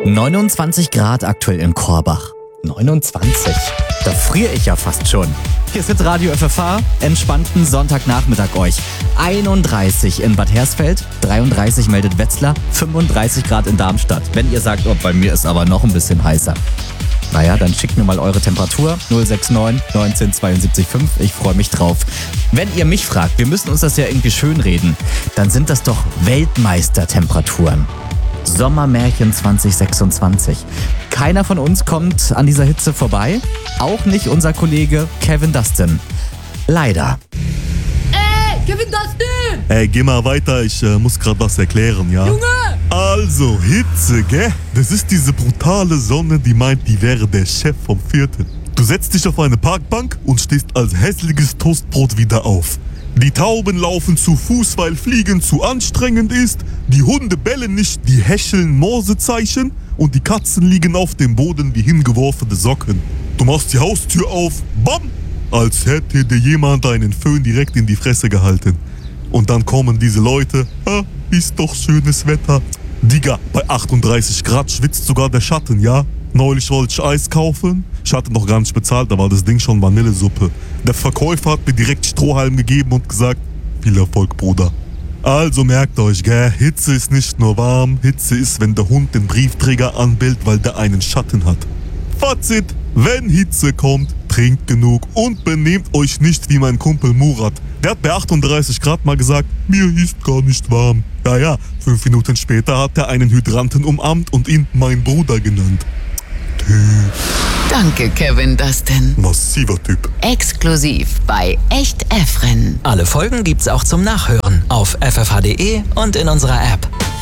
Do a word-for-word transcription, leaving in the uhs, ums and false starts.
neunundzwanzig Grad aktuell in Korbach. neunundzwanzig? Da friere ich ja fast schon. Hier ist jetzt Radio F F H, entspannten Sonntagnachmittag euch. einunddreißig in Bad Hersfeld, dreiunddreißig meldet Wetzlar, fünfunddreißig Grad in Darmstadt. Wenn ihr sagt, oh, bei mir ist aber noch ein bisschen heißer. Naja, dann schickt mir mal eure Temperatur. null sechs neun neunzehn zweiundsiebzig fünf. Ich freue mich drauf. Wenn ihr mich fragt, wir müssen uns das ja irgendwie schönreden, dann sind das doch Weltmeistertemperaturen. Sommermärchen zwanzig sechsundzwanzig. Keiner von uns kommt an dieser Hitze vorbei. Auch nicht unser Kollege Kevin Dustin. Leider. Ey, Kevin Dustin! Ey, geh mal weiter, ich äh, muss gerade was erklären, ja? Junge! Also, Hitze, gell? Das ist diese brutale Sonne, die meint, die wäre der Chef vom Viertel. Du setzt dich auf eine Parkbank und stehst als hässliches Toastbrot wieder auf. Die Tauben laufen zu Fuß, weil Fliegen zu anstrengend ist. Die Hunde bellen nicht, die häscheln Morsezeichen. Und die Katzen liegen auf dem Boden wie hingeworfene Socken. Du machst die Haustür auf, bam! Als hätte dir jemand einen Föhn direkt in die Fresse gehalten. Und dann kommen diese Leute, ah, ist doch schönes Wetter. Digga, bei achtunddreißig Grad schwitzt sogar der Schatten, ja? Neulich wollte ich Eis kaufen. Ich hatte noch gar nicht bezahlt, da war das Ding schon Vanillesuppe. Der Verkäufer hat mir direkt Strohhalm gegeben und gesagt, viel Erfolg, Bruder. Also merkt euch, gell, Hitze ist nicht nur warm, Hitze ist, wenn der Hund den Briefträger anbellt, weil der einen Schatten hat. Fazit, wenn Hitze kommt, trinkt genug und benehmt euch nicht wie mein Kumpel Murat. Der hat bei achtunddreißig Grad mal gesagt, mir ist gar nicht warm. Ja, ja, fünf Minuten später hat er einen Hydranten umarmt und ihn mein Bruder genannt. Typ. Danke, Kevin Dustin. Massiver Typ. Exklusiv bei Echt Efren. Alle Folgen gibt's auch zum Nachhören auf f f h punkt d e und in unserer App.